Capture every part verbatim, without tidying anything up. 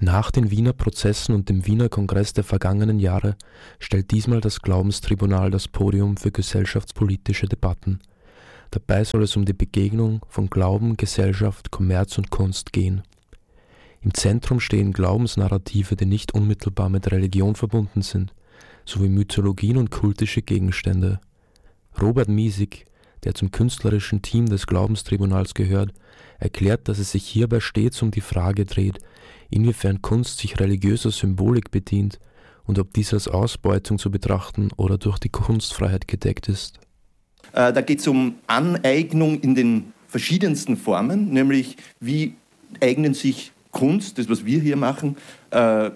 Nach den Wiener Prozessen und dem Wiener Kongress der vergangenen Jahre stellt diesmal das Glaubenstribunal das Podium für gesellschaftspolitische Debatten. Dabei soll es um die Begegnung von Glauben, Gesellschaft, Kommerz und Kunst gehen. Im Zentrum stehen Glaubensnarrative, die nicht unmittelbar mit Religion verbunden sind, sowie Mythologien und kultische Gegenstände. Robert Miesig, der zum künstlerischen Team des Glaubenstribunals gehört, erklärt, dass es sich hierbei stets um die Frage dreht, inwiefern Kunst sich religiöser Symbolik bedient und ob dies als Ausbeutung zu betrachten oder durch die Kunstfreiheit gedeckt ist. Äh, da geht es um Aneignung in den verschiedensten Formen, nämlich wie eignen sich Kunst, das was wir hier machen, äh,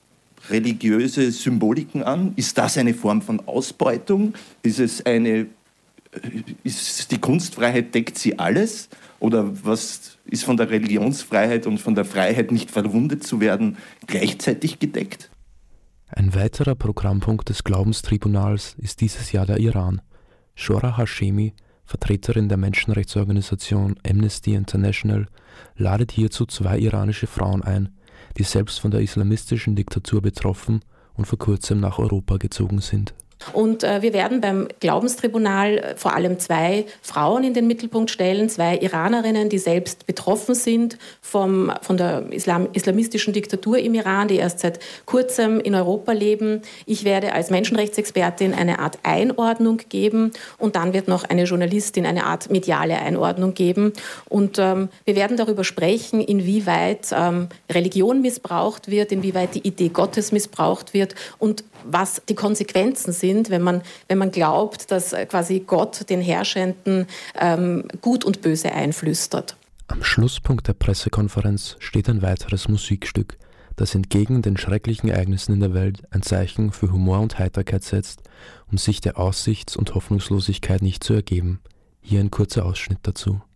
religiöse Symboliken an. Ist das eine Form von Ausbeutung? Ist es eine, ist die Kunstfreiheit, deckt sie alles? Oder was ist von der Religionsfreiheit und von der Freiheit, nicht verwundet zu werden, gleichzeitig gedeckt? Ein weiterer Programmpunkt des Glaubenstribunals ist dieses Jahr der Iran. Shora Hashemi, Vertreterin der Menschenrechtsorganisation Amnesty International, ladet hierzu zwei iranische Frauen ein, die selbst von der islamistischen Diktatur betroffen und vor kurzem nach Europa gezogen sind. Und äh, wir werden beim Glaubenstribunal vor allem zwei Frauen in den Mittelpunkt stellen, zwei Iranerinnen, die selbst betroffen sind vom, von der Islam, islamistischen Diktatur im Iran, die erst seit kurzem in Europa leben. Ich werde als Menschenrechtsexpertin eine Art Einordnung geben und dann wird noch eine Journalistin eine Art mediale Einordnung geben. Und ähm, wir werden darüber sprechen, inwieweit ähm, Religion missbraucht wird, inwieweit die Idee Gottes missbraucht wird und was die Konsequenzen sind, wenn man, wenn man glaubt, dass quasi Gott den Herrschenden ähm, Gut und Böse einflüstert. Am Schlusspunkt der Pressekonferenz steht ein weiteres Musikstück, das entgegen den schrecklichen Ereignissen in der Welt ein Zeichen für Humor und Heiterkeit setzt, um sich der Aussichts- und Hoffnungslosigkeit nicht zu ergeben. Hier ein kurzer Ausschnitt dazu.